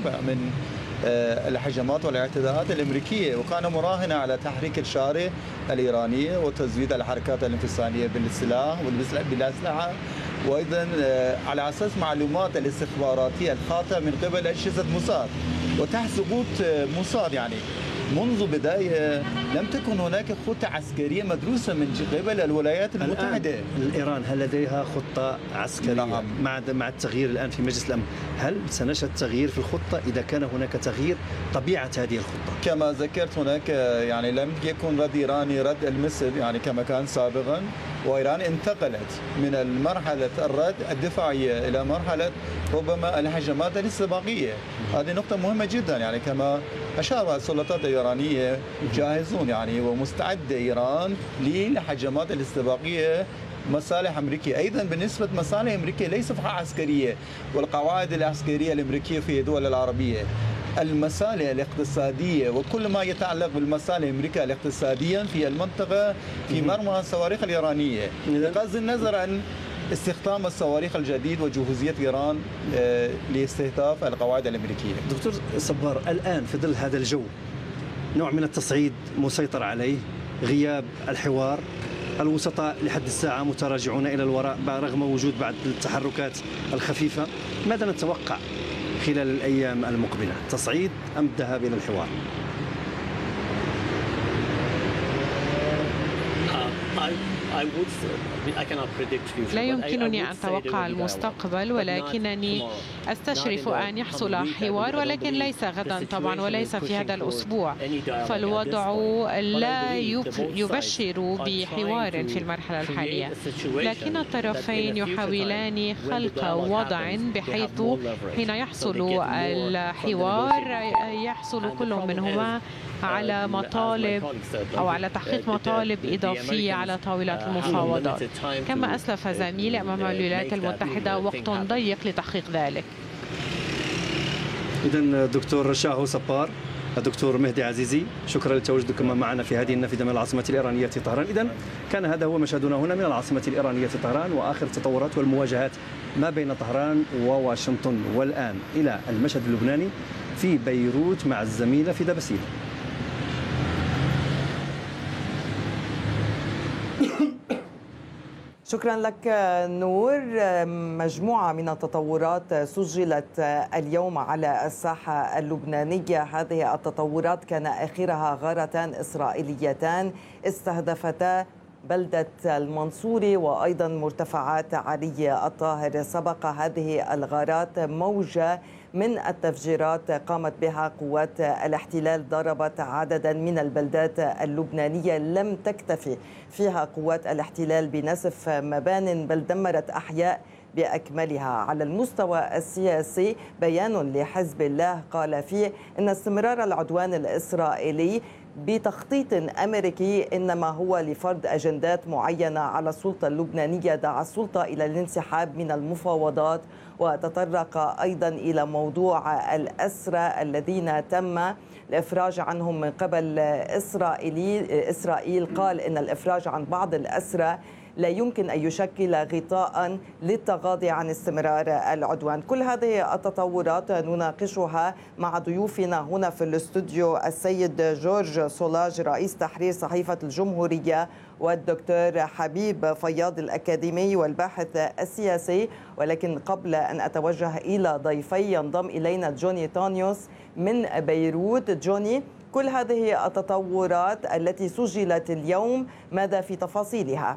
الرابع من الهجمات والاعتداءات الأمريكية، وكان مراهنا على تحريك الشارع الإيرانية وتزويد الحركات الانفصالية بالسلاح بالأسلحة، وأيضا على أساس معلومات الاستخباراتية الخاطئة من قبل أجهزة موساد وتحت ضغوط موساد. يعني منذ بداية لم تكن هناك خطة عسكرية مدروسة من قبل الولايات المتحدة. الإيران هل لديها خطة عسكرية؟ نعم. مع التغيير الآن في مجلس الأمن، هل سنشهد تغيير في الخطة إذا كان هناك تغيير طبيعة هذه الخطة؟ كما ذكرت هناك يعني لم يكن رد إيراني رد المثل يعني كما كان سابقا، وإيران انتقلت من مرحلة الرد الدفاعية إلى مرحلة ربما الهجمات الاستباقية. هذه نقطة مهمة جدا، يعني كما أشار السلطات الإيرانية جاهزون يعني ومستعد إيران للهجمات الاستباقية مصالح أمريكية. أيضا بالنسبة لمصالح أمريكية ليس فقط عسكرية والقواعد العسكرية الأمريكية في الدول العربية، المصالح الاقتصادية وكل ما يتعلق بالمصالح الأمريكية الاقتصادية في المنطقة في مرمى الصواريخ الإيرانية، بغض النظر عن استخدام الصواريخ الجديد وجهوزية إيران لاستهداف القواعد الأمريكية. دكتور صبار، الآن في ظل هذا الجو نوع من التصعيد مسيطر عليه، غياب الحوار، الوسطاء لحد الساعة متراجعون إلى الوراء رغم وجود بعض التحركات الخفيفة، ماذا نتوقع خلال الأيام المقبلة؟ تصعيد أم الذهاب إلى الحوار؟ لا يمكنني أن أتوقع المستقبل، ولكنني أستشرف أن يحصل حوار، ولكن ليس غدا طبعا وليس في هذا الأسبوع، فالوضع لا يبشر بحوار في المرحلة الحالية، لكن الطرفين يحاولان خلق وضع بحيث حين يحصل الحوار يحصل كل منهما على مطالب أو على تحقيق مطالب إضافية على طاولة المفاوضات. كما أسلف زميلي أمام الولايات المتحدة وقت ضيق لتحقيق ذلك. إذن دكتور شاهو صبار، الدكتور مهدي عزيزي، شكرا لتواجدكم معنا في هذه النافذة من العاصمة الإيرانية طهران. إذن كان هذا هو مشهدنا هنا من العاصمة الإيرانية طهران وآخر التطورات والمواجهات ما بين طهران وواشنطن. والآن إلى المشهد اللبناني في بيروت مع الزميلة فدا باسيل. شكرا لك نور. مجموعة من التطورات سجلت اليوم على الساحة اللبنانية. هذه التطورات كان آخرها غارتان إسرائيليتان استهدفتا بلدة المنصوري وأيضا مرتفعات علي الطاهر. سبق هذه الغارات موجة من التفجيرات قامت بها قوات الاحتلال، ضربت عددا من البلدات اللبنانية، لم تكتفي فيها قوات الاحتلال بنسف مبان بل دمرت أحياء بأكملها. على المستوى السياسي بيان لحزب الله قال فيه إن استمرار العدوان الإسرائيلي بتخطيط أمريكي إنما هو لفرض أجندات معينة على السلطة اللبنانية، دعا السلطة إلى الانسحاب من المفاوضات، وتطرق أيضا إلى موضوع الأسرى الذين تم الإفراج عنهم من قبل إسرائيل. قال إن الإفراج عن بعض الأسرى لا يمكن أن يشكل غطاء للتغاضي عن استمرار العدوان. كل هذه التطورات نناقشها مع ضيوفنا هنا في الاستوديو، السيد جورج سولاج رئيس تحرير صحيفة الجمهورية، والدكتور حبيب فياض الأكاديمي والباحث السياسي. ولكن قبل أن أتوجه إلى ضيفي ينضم إلينا جوني تانيوس من بيروت. جوني، كل هذه التطورات التي سجلت اليوم ماذا في تفاصيلها؟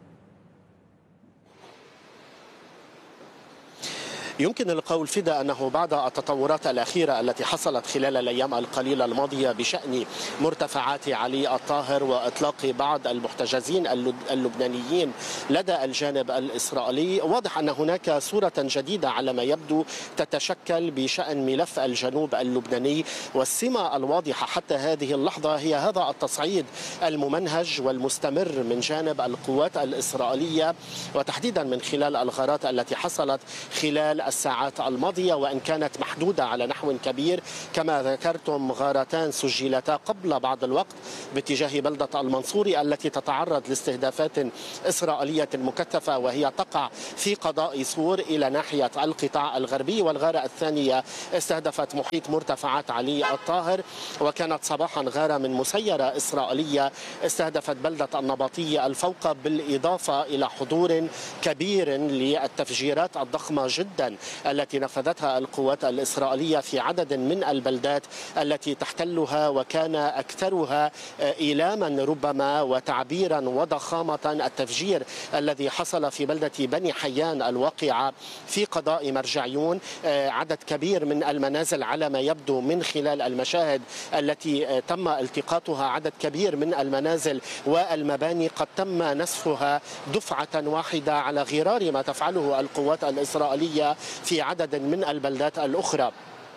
يمكن القول فدا أنه بعد التطورات الأخيرة التي حصلت خلال الأيام القليلة الماضية بشأن مرتفعات علي الطاهر وإطلاق بعض المحتجزين اللبنانيين لدى الجانب الإسرائيلي، واضح أن هناك صورة جديدة على ما يبدو تتشكل بشأن ملف الجنوب اللبناني، والسمة الواضحة حتى هذه اللحظة هي هذا التصعيد الممنهج والمستمر من جانب القوات الإسرائيلية، وتحديدا من خلال الغارات التي حصلت خلال الساعات الماضية، وإن كانت محدودة على نحو كبير. كما ذكرتم غارتان سجلتا قبل بعض الوقت باتجاه بلدة المنصوري التي تتعرض لاستهدافات إسرائيلية مكثفة، وهي تقع في قضاء سور إلى ناحية القطاع الغربي. والغارة الثانية استهدفت محيط مرتفعات علي الطاهر، وكانت صباحا غارة من مسيرة إسرائيلية استهدفت بلدة النبطية الفوقة، بالإضافة إلى حضور كبير للتفجيرات الضخمة جدا التي نفذتها القوات الإسرائيلية في عدد من البلدات التي تحتلها، وكان أكثرها إيلاما ربما وتعبيرا وضخامة التفجير الذي حصل في بلدة بني حيان الواقعة في قضاء مرجعيون. عدد كبير من المنازل على ما يبدو من خلال المشاهد التي تم التقاطها، عدد كبير من المنازل والمباني قد تم نسفها دفعة واحدة على غرار ما تفعله القوات الإسرائيلية في عدد من البلدات الأخرى.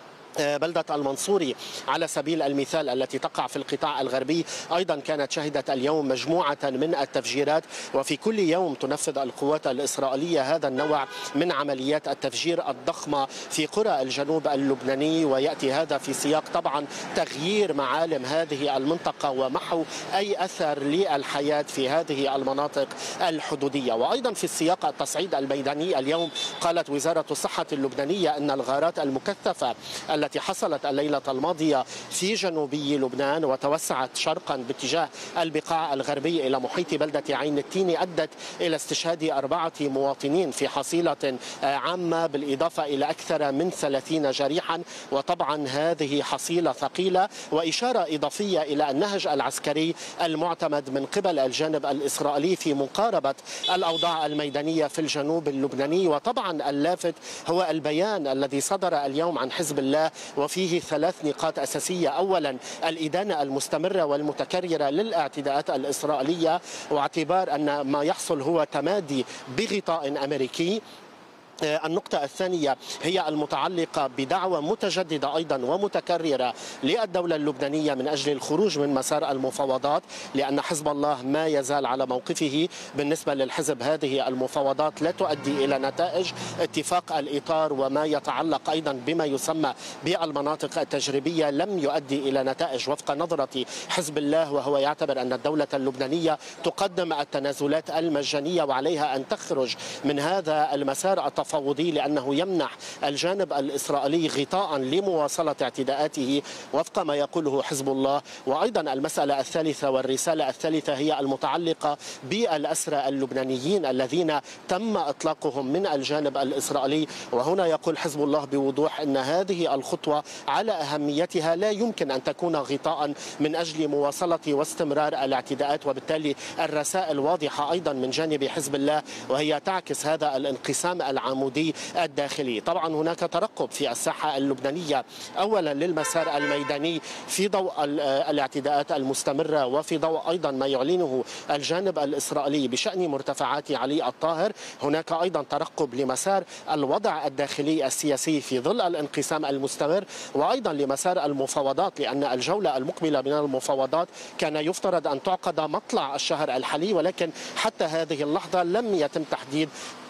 بلدة المنصوري على سبيل المثال التي تقع في القطاع الغربي أيضا كانت شهدت اليوم مجموعة من التفجيرات، وفي كل يوم تنفذ القوات الإسرائيلية هذا النوع من عمليات التفجير الضخمة في قرى الجنوب اللبناني، ويأتي هذا في سياق طبعا تغيير معالم هذه المنطقة ومحو أي أثر للحياة في هذه المناطق الحدودية. وأيضا في السياق التصعيد الميداني اليوم قالت وزارة الصحة اللبنانية أن الغارات المكثفة التي حصلت الليلة الماضية في جنوبي لبنان وتوسعت شرقا باتجاه البقاع الغربي إلى محيط بلدة عين التين أدت إلى استشهاد 4 مواطنين في حصيلة عامة، بالإضافة إلى أكثر من 30 جريحا. وطبعا هذه حصيلة ثقيلة، وإشارة إضافية إلى النهج العسكري المعتمد من قبل الجانب الإسرائيلي في مقاربة الأوضاع الميدانية في الجنوب اللبناني. وطبعا اللافت هو البيان الذي صدر اليوم عن حزب الله، وفيه 3 نقاط أساسية. أولا الإدانة المستمرة والمتكررة للاعتداءات الإسرائيلية، واعتبار أن ما يحصل هو تمادي بغطاء أمريكي. النقطة الثانية هي المتعلقة بدعوة متجددة أيضا ومتكررة للدولة اللبنانية من أجل الخروج من مسار المفاوضات، لأن حزب الله ما يزال على موقفه بالنسبة للحزب. هذه المفاوضات لا تؤدي إلى نتائج. اتفاق الإطار وما يتعلق أيضا بما يسمى بالمناطق التجريبية لم يؤدي إلى نتائج وفق نظرة حزب الله، وهو يعتبر أن الدولة اللبنانية تقدم التنازلات المجانية وعليها أن تخرج من هذا المسار التفاوضي، لأنه يمنح الجانب الإسرائيلي غطاء لمواصلة اعتداءاته وفق ما يقوله حزب الله. وأيضا المسألة الثالثة والرسالة الثالثة هي المتعلقة بالأسرى اللبنانيين الذين تم إطلاقهم من الجانب الإسرائيلي. وهنا يقول حزب الله بوضوح أن هذه الخطوة على أهميتها لا يمكن أن تكون غطاء من أجل مواصلة واستمرار الاعتداءات، وبالتالي الرسائل واضحة أيضا من جانب حزب الله، وهي تعكس هذا الانقسام العمودي الداخلي. طبعا هناك ترقب في الساحة اللبنانية أولا للمسار الميداني في ضوء الاعتداءات المستمرة، وفي ضوء أيضا ما يعلنه الجانب الإسرائيلي بشأن مرتفعات علي الطاهر. هناك أيضا ترقب لمسار الوضع الداخلي السياسي في ظل الانقسام المستمر، وأيضا لمسار المفاوضات، لأن الجولة المقبلة من المفاوضات كان يفترض أن تعقد مطلع الشهر الحالي، ولكن حتى هذه اللحظة لم يتم تحديد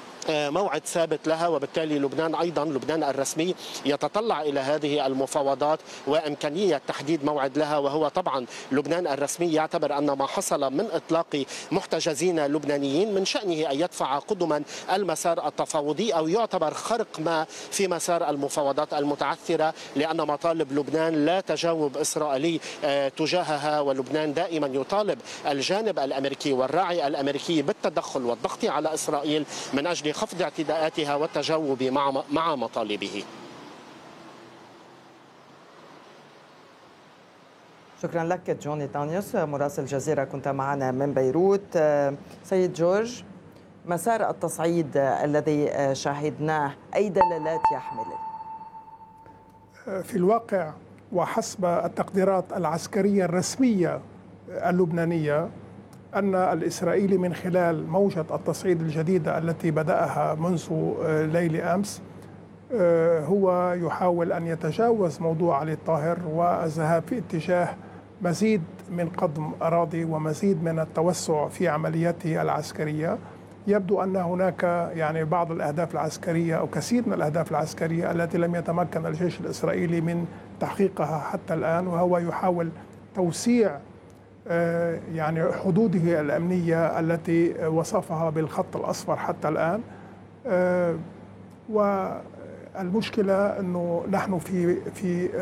موعد ثابت لها. وبالتالي لبنان الرسمي يتطلع إلى هذه المفاوضات وإمكانية تحديد موعد لها. وهو طبعا لبنان الرسمي يعتبر أن ما حصل من إطلاق محتجزين لبنانيين من شأنه أن يدفع قدما المسار التفاوضي، أو يعتبر خرق ما في مسار المفاوضات المتعثرة، لأن مطالب لبنان لا تجاوب إسرائيلي تجاهها. ولبنان دائما يطالب الجانب الأمريكي والراعي الأمريكي بالتدخل والضغط على إسرائيل من أجل خفض اعتداءاتها والتجاوب مع مطالبه. شكرا لك جوني تانيوس مراسل الجزيرة، كنت معنا من بيروت. سيد جورج، مسار التصعيد الذي شاهدناه أي دلالات يحمل؟ في الواقع وحسب التقديرات العسكرية الرسمية اللبنانية أن الإسرائيلي من خلال موجة التصعيد الجديدة التي بدأها منذ ليل أمس هو يحاول أن يتجاوز موضوع علي الطاهر والذهاب في اتجاه مزيد من قضم أراضي ومزيد من التوسع في عملياته العسكرية. يبدو أن هناك يعني بعض الأهداف العسكرية أو كثير من الأهداف العسكرية التي لم يتمكن الجيش الإسرائيلي من تحقيقها حتى الآن، وهو يحاول توسيع يعني حدوده الأمنية التي وصفها بالخط الأصفر حتى الآن. والمشكلة أنه نحن في